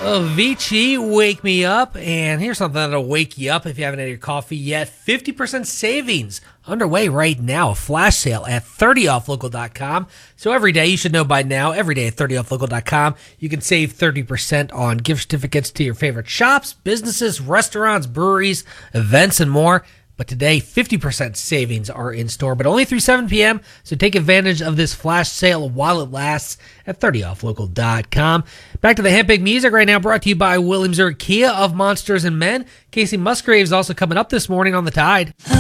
Avicii, Wake Me Up. And here's something that'll wake you up if you haven't had your coffee yet. 50% savings underway right now. A flash sale at 30offlocal.com. So every day, you should know by now, every day at 30offlocal.com, you can save 30% on gift certificates to your favorite shops, businesses, restaurants, breweries, events, and more. But today, 50% savings are in store, but only through 7 p.m. So take advantage of this flash sale while it lasts at 30offlocal.com. Back to the handpicked music right now, brought to you by Williamsburg Kia of Monsters and Men. Casey Musgraves also coming up this morning on The Tide.